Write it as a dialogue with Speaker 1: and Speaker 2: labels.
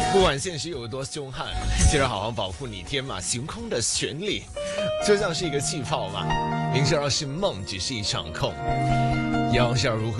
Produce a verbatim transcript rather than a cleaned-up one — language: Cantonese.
Speaker 1: 不管现实有多凶悍，记得好好保护你天马行空的权利，就像是一个气泡嘛。明知道是梦，只是一场空。要想如何